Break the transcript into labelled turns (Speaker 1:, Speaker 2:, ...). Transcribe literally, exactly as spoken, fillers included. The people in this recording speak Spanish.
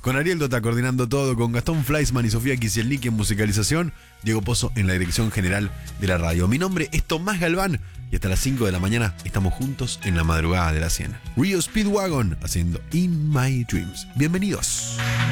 Speaker 1: Con Ariel Dota coordinando todo, con Gastón Fleischmann y Sofía Kisielnik en musicalización, Diego Pozo en la dirección general de la radio. Mi nombre es Tomás Galván y hasta las cinco de la mañana estamos juntos en la madrugada de la cien. Rio Speedwagon haciendo In My Dreams. Bienvenidos.